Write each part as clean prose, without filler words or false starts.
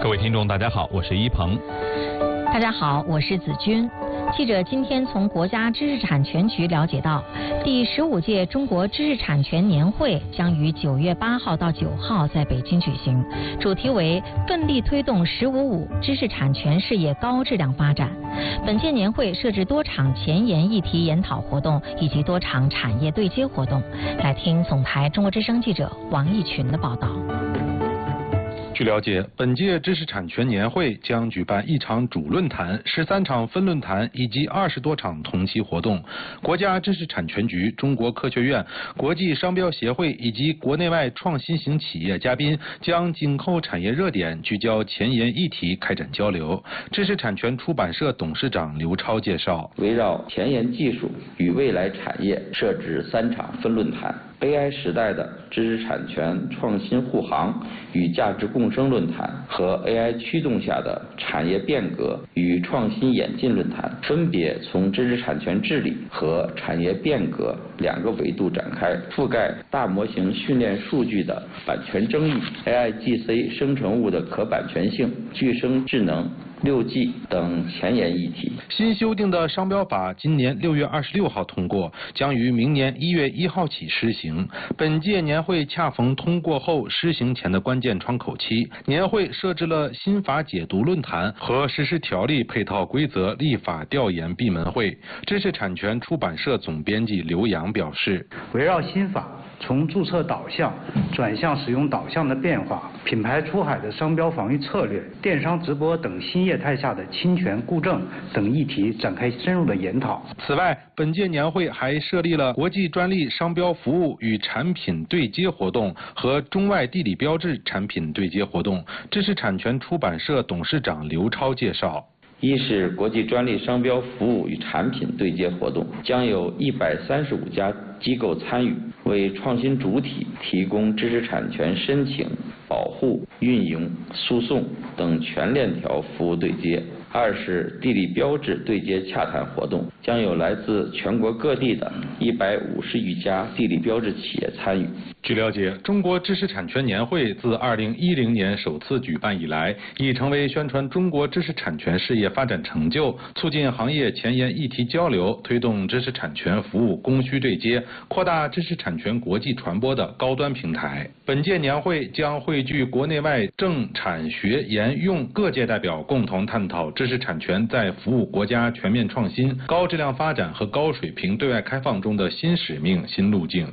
各位听众，大家好，我是一鹏。 大家好，我是子君。记者今天从国家知识产权局了解到，第15届中国知识产权年会将于9月8号到9号在北京举行，主题为奋力推动“15+5”知识产权事业高质量发展。本届年会设置多场前沿议题研讨活动以及多场产业对接活动。来听总台中国之声记者王义群的报道。 据了解，本届知识产权年会将举办1场主论坛、13场分论坛以及20多场同期活动。国家知识产权局、中国科学院、国际商标协会以及国内外创新型企业嘉宾将紧扣产业热点，聚焦前沿议题开展交流。知识产权出版社董事长刘超介绍， 围绕前沿技术与未来产业设置3场分论坛。AI 时代的知识产权创新护航与价值共生论坛和 AI 驱动下的产业变革与创新演进论坛，分别从知识产权治理和产业变革2个维度展开，覆盖大模型训练数据的版权争议、AIGC 生成物的可版权性、具声智能、6G 等前沿议题。 新修订的商标法今年6月26号通过，将于明年1月1号起施行。本届年会恰逢通过后施行前的关键窗口期，年会设置了新法解读论坛和实施条例配套规则立法调研闭门会。知识产权出版社总编辑刘洋表示， 围绕新法从注册导向转向使用导向的变化、品牌出海的商标防御策略、电商直播等新业态下的侵权固证等议题展开深入的研讨。 此外，本届年会还设立了国际专利商标服务与产品对接活动和中外地理标志产品对接活动。知识产权出版社董事长刘超介绍， 一是国际专利商标服务与产品对接活动，将有135家机构参与，为创新主体提供知识产权申请、保护、运营、诉讼等全链条服务对接。二是地理标志对接洽谈活动，将有来自全国各地的150余家地理标志企业参与。 据了解，中国知识产权年会自2010年首次举办以来，已成为宣传中国知识产权事业发展成就、促进行业前沿议题交流、推动知识产权服务供需对接、扩大知识产权国际传播的高端平台。本届年会将汇聚国内外政产学研用各界代表，共同探讨知识产权在服务国家全面创新、高质量发展和高水平对外开放中的新使命、新路径。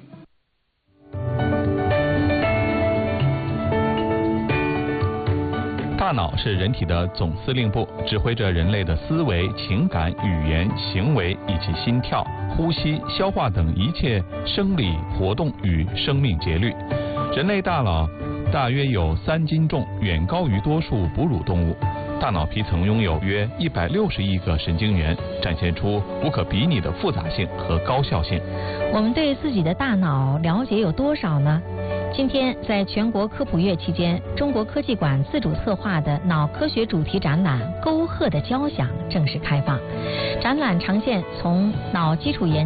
大脑是人体的总司令部，指挥着人类的思维、情感、语言、行为以及心跳、呼吸、消化等一切生理活动与生命节律。人类大脑大约有3斤重，远高于多数哺乳动物。大脑皮层拥有约160亿个神经元，展现出无可比拟的复杂性和高效性。 我们对自己的大脑了解有多少呢？今天在全国科普月期间，中国科技馆自主策划的脑科学主题展览《沟壑的交响》正式开放。展览呈现从脑基础研